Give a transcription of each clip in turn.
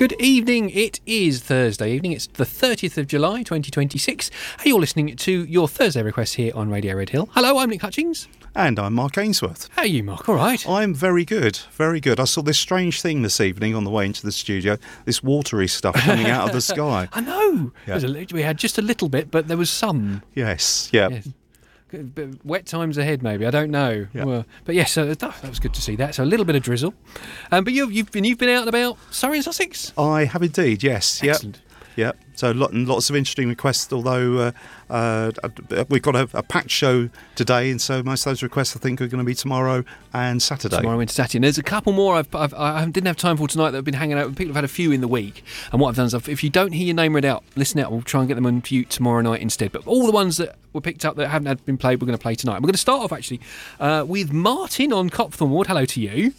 Good evening. It is Thursday evening. It's the 30th of July 2026. And you're listening to your Thursday request here on Radio Red Hill. Hello, I'm Nick Hutchings. And I'm Mark Ainsworth. How are you, Mark? All right? I'm very good, very good. I saw this strange thing this evening on the way into the studio, this watery stuff coming out of the sky. I know. Yeah. We had just a little bit, but there was some. Yes, yeah. Yes. Wet times ahead, maybe. I don't know. Yeah. Well, but yes, that was good to see that. So a little bit of drizzle. But you've been out and about Surrey and Sussex? I have indeed, yes. Excellent. Yep. So lots of interesting requests, although we've got a packed show today, and so most of those requests I think are going to be tomorrow and Saturday. Tomorrow into Saturday. And there's a couple more I didn't have time for tonight that have been hanging out. People have had a few in the week. And what I've done is, if you don't hear your name read out, listen out. We'll try and get them on mute tomorrow night instead. But all the ones that were picked up that haven't been played, we're going to play tonight. We're going to start off, actually, with Martin on Copthorne Ward. Hello to you.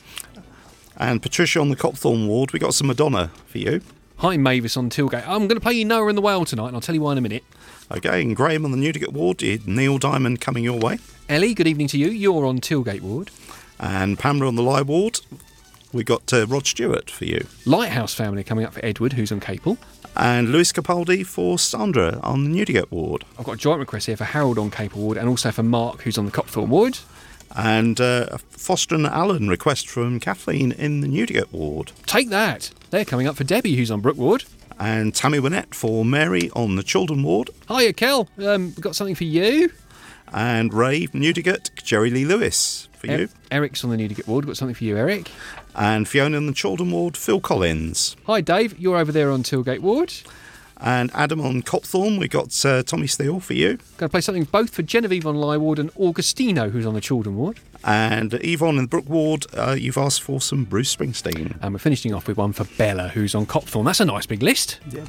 And Patricia on the Copthorne Ward, we got some Madonna for you. Hi, Mavis on Tilgate. I'm going to play you Noah and the Whale tonight, and I'll tell you why in a minute. Okay, and Graham on the Newdigate Ward, Neil Diamond coming your way. Ellie, good evening to you. You're on Tilgate Ward. And Pamela on the Lye Ward, we got Rod Stewart for you. Lighthouse Family coming up for Edward, who's on Capel. And Lewis Capaldi for Sandra on the Newdigate Ward. I've got a joint request here for Harold on Capel Ward, and also for Mark, who's on the Copthorne Ward. And a Foster and Allen request from Kathleen in the Newdigate Ward. Take that. They're coming up for Debbie, who's on Brook Ward. And Tammy Winnett for Mary on the Children Ward. Hiya, Kel. We've got something for you. And Ray, Newdigate, Jerry Lee Lewis for you. Eric's on the Newdigate Ward. Got something for you, Eric. And Fiona on the Children Ward, Phil Collins. Hi, Dave. You're over there on Tilgate Ward. And Adam on Copthorne, we got Tommy Steele for you. Going to play something both for Genevieve on Lye Ward and Augustino, who's on the Children Ward. And Yvonne in the Brook Ward, you've asked for some Bruce Springsteen. And we're finishing off with one for Bella, who's on Copthorne. That's a nice big list. Yeah.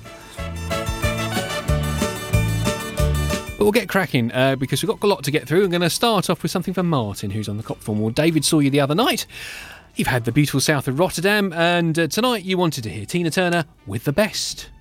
But we'll get cracking because we've got a lot to get through. I'm going to start off with something for Martin, who's on the Copthorne Ward. David saw you the other night. You've had the beautiful south of Rotterdam, and tonight you wanted to hear Tina Turner with The Best.